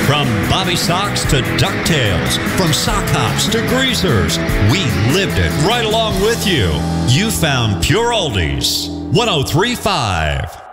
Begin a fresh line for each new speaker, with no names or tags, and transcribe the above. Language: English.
From Bobby Socks to DuckTales, from sock hops to greasers, we lived it right along with you. You found Pure Oldies 103.5.